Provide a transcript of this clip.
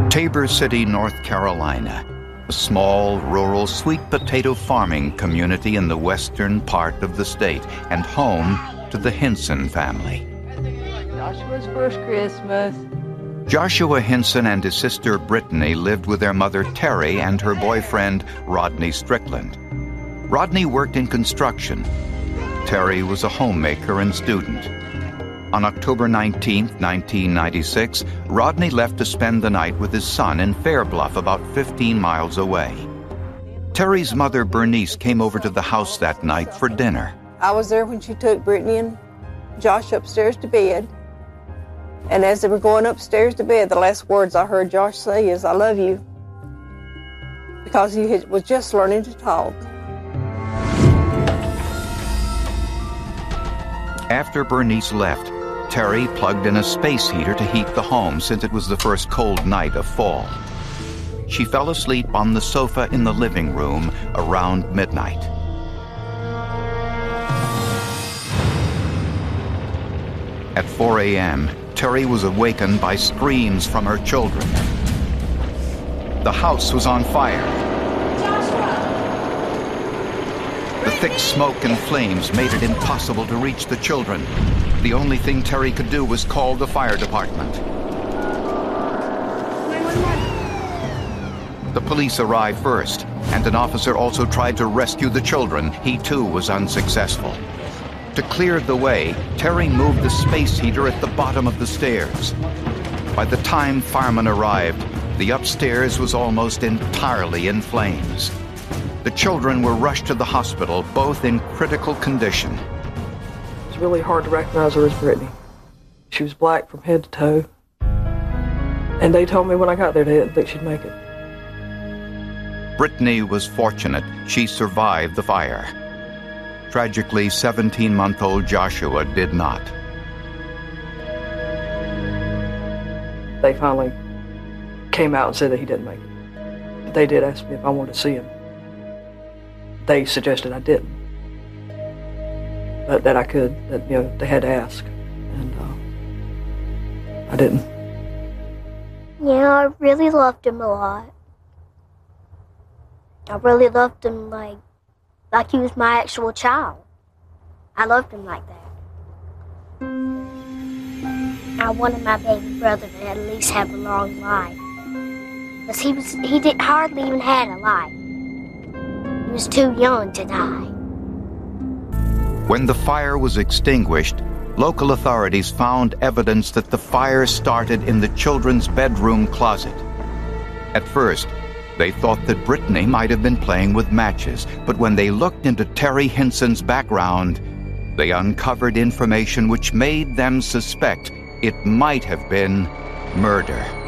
Tabor City, North Carolina, a small, rural sweet potato farming community in the western part of the state and home to the Hinson family. Joshua's first Christmas. Joshua Hinson and his sister Brittany lived with their mother Terry and her boyfriend Rodney Strickland. Rodney worked in construction. Terry was a homemaker and student. On October 19, 1996, Rodney left to spend the night with his son in Fairbluff, about 15 miles away. Terry's mother, Bernice, came over to the house that night for dinner. I was there when she took Brittany and Josh upstairs to bed. And as they were going upstairs to bed, the last words I heard Josh say is, "I love you," because he was just learning to talk. After Bernice left, Terry plugged in a space heater to heat the home since it was the first cold night of fall. She fell asleep on the sofa in the living room around midnight. At 4 a.m., Terry was awakened by screams from her children. The house was on fire. The thick smoke and flames made it impossible to reach the children. The only thing Terry could do was call the fire department. The police arrived first, and an officer also tried to rescue the children. He too was unsuccessful. To clear the way, Terry moved the space heater at the bottom of the stairs. By the time firemen arrived, the upstairs was almost entirely in flames. The children were rushed to the hospital, both in critical condition. It's really hard to recognize her as Brittany. She was black from head to toe. And they told me when I got there they didn't think she'd make it. Brittany was fortunate. She survived the fire. Tragically, 17-month-old Joshua did not. They finally came out and said that he didn't make it. But they did ask me if I wanted to see him. They suggested I didn't. But that I could, that, they had to ask. And I didn't. Yeah, I really loved him a lot. I really loved him like he was my actual child. I loved him like that. I wanted my baby brother to at least have a long life. Because he hardly even had a life. He was too young to die. When the fire was extinguished, local authorities found evidence that the fire started in the children's bedroom closet. At first, they thought that Brittany might have been playing with matches, but when they looked into Terry Hinson's background, they uncovered information which made them suspect it might have been murder.